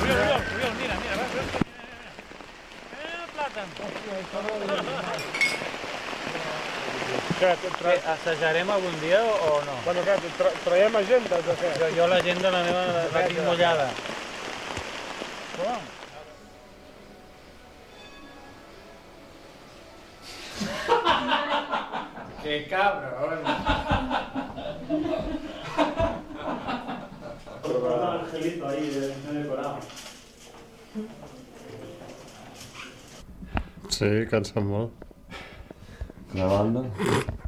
Oriol, mira, va. El plàtan. Assajarem algun dia o no? Bueno, què, traiem agendes o què? Jo l'agenda la meva la tinc mullada. Com? ¡Qué cabrón! Un angelito ahí decorado. Sí, cansa molt. Grabando.